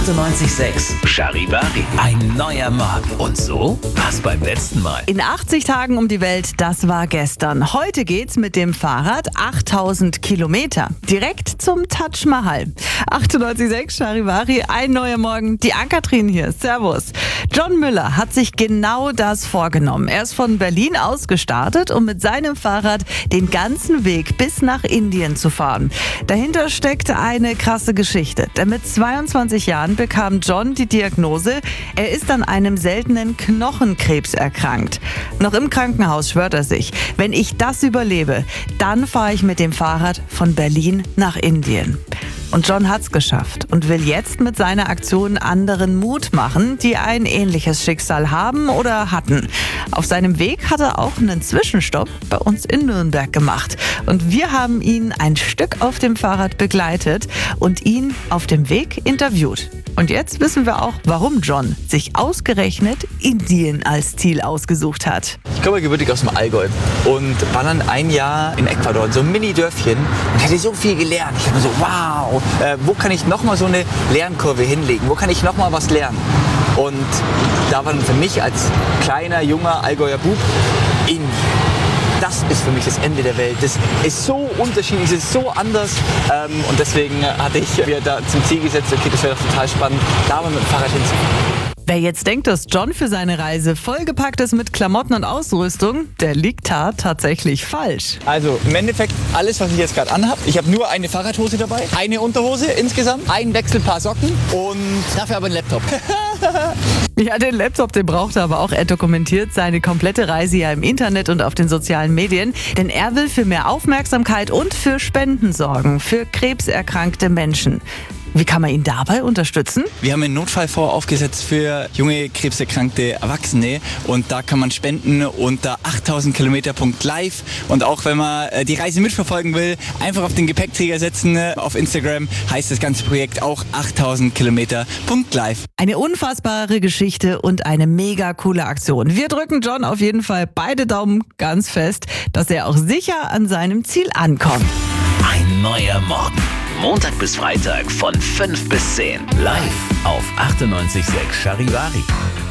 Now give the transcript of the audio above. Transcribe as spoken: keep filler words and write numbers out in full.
achtundneunzig Komma sechs Charivari. Ein neuer Morgen. Und so war's beim letzten Mal. In achtzig Tagen um die Welt, das war gestern. Heute geht's mit dem Fahrrad achttausend Kilometer. Direkt zum Taj Mahal. achtundneunzig Komma sechs Charivari, ein neuer Morgen. Die Ann-Kathrin hier. Servus. John Müller hat sich genau das vorgenommen. Er ist von Berlin aus gestartet, um mit seinem Fahrrad den ganzen Weg bis nach Indien zu fahren. Dahinter steckt eine krasse Geschichte. Denn mit zweiundzwanzig Jahren bekam John die Diagnose, er ist an einem seltenen Knochenkrebs erkrankt. Noch im Krankenhaus schwört er sich, wenn ich das überlebe, dann fahre ich mit dem Fahrrad von Berlin nach Indien. Und John hat's geschafft und will jetzt mit seiner Aktion anderen Mut machen, die ein ähnliches Schicksal haben oder hatten. Auf seinem Weg hat er auch einen Zwischenstopp bei uns in Nürnberg gemacht. Und wir haben ihn ein Stück auf dem Fahrrad begleitet und ihn auf dem Weg interviewt. Und jetzt wissen wir auch, warum John sich ausgerechnet Indien als Ziel ausgesucht hat. Ich komme gebürtig aus dem Allgäu und war dann ein Jahr in Ecuador, in so einem Mini-Dörfchen und hatte so viel gelernt. Ich habe so, wow, äh, wo kann ich nochmal so eine Lernkurve hinlegen? Wo kann ich nochmal was lernen? Und da war dann für mich als kleiner, junger Allgäuer Bub Indien. Das ist für mich das Ende der Welt. Das ist so unterschiedlich, es ist so anders. Ähm, und deswegen hatte ich mir da zum Ziel gesetzt, okay, das wäre doch total spannend, da mal mit dem Fahrrad hinzufahren. Wer jetzt denkt, dass John für seine Reise vollgepackt ist mit Klamotten und Ausrüstung, der liegt da tatsächlich falsch. Also im Endeffekt alles, was ich jetzt gerade anhabe. Ich habe nur eine Fahrradhose dabei, eine Unterhose insgesamt, ein Wechselpaar Socken und dafür aber einen Laptop. Ja, den Laptop, den braucht er aber auch. Er dokumentiert seine komplette Reise ja im Internet und auf den sozialen Medien. Denn er will für mehr Aufmerksamkeit und für Spenden sorgen, für krebserkrankte Menschen. Wie kann man ihn dabei unterstützen? Wir haben einen Notfallfonds aufgesetzt für junge krebserkrankte Erwachsene und da kann man spenden unter achttausend Kilometer Punkt live und auch wenn man die Reise mitverfolgen will, einfach auf den Gepäckträger setzen. Auf Instagram heißt das ganze Projekt auch achttausend Kilometer Punkt live. Eine unfassbare Geschichte und eine mega coole Aktion. Wir drücken John auf jeden Fall beide Daumen ganz fest, dass er auch sicher an seinem Ziel ankommt. Ein neuer Morgen. Montag bis Freitag von fünf bis zehn. Live auf achtundneunzig Komma sechs Charivari.